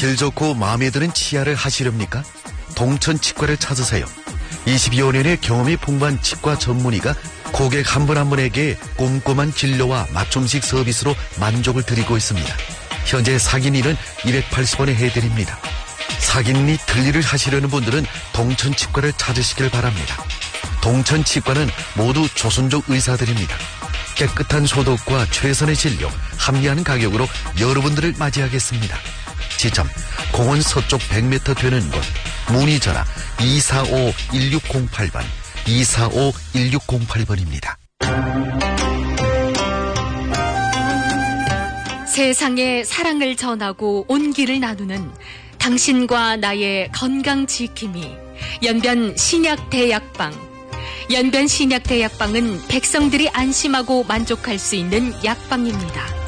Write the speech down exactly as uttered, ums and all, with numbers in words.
질 좋고 마음에 드는 치아를 하시렵니까? 동천치과를 찾으세요. 이십여 년의 경험이 풍부한 치과 전문의가 고객 한 분 한 분에게 꼼꼼한 진료와 맞춤식 서비스로 만족을 드리고 있습니다. 현재 사기니는 이백팔십 원에 해드립니다. 사기니 들리를 하시려는 분들은 동천치과를 찾으시길 바랍니다. 동천치과는 모두 조선족 의사들입니다. 깨끗한 소독과 최선의 진료, 합리한 가격으로 여러분들을 맞이하겠습니다. 지점 공원 서쪽 백 미터 되는 곳, 문의 전화 이사오 일육공팔 번, 이사오 일육공팔 번입니다. 세상에 사랑을 전하고 온기를 나누는 당신과 나의 건강 지킴이 연변 신약대약방. 연변 신약대약방은 백성들이 안심하고 만족할 수 있는 약방입니다.